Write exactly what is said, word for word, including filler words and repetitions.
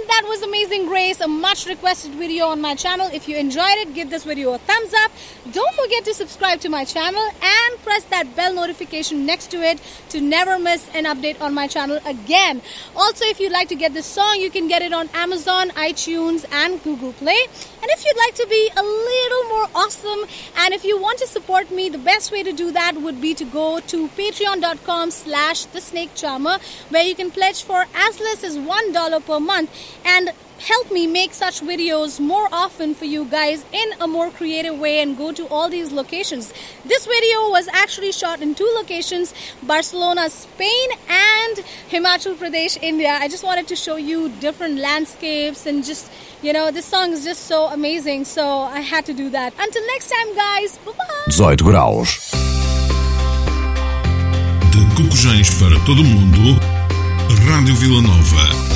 And that was Amazing Grace, a much requested video on my channel. If you enjoyed it, give this video a thumbs up. Don't forget to subscribe to my channel and press that bell notification next to it to never miss an update on my channel again. Also, if you'd like to get this song, you can get it on Amazon, iTunes and Google Play. And if you'd like to be a little more awesome and if you want to support me, the best way to do that would be to go to patreon.com slash the snake charmer, where you can pledge for as less as one dollar per month and help me make such videos more often for you guys in a more creative way and go to all these locations. This video was actually shot in two locations, Barcelona, Spain and Himachal Pradesh, India. I just wanted to show you different landscapes and just, you know, this song is just so amazing, so I had to do that. Until next time, guys, bye-bye! dezoito graus. De Cocujães para todo o mundo, Rádio Vila Nova.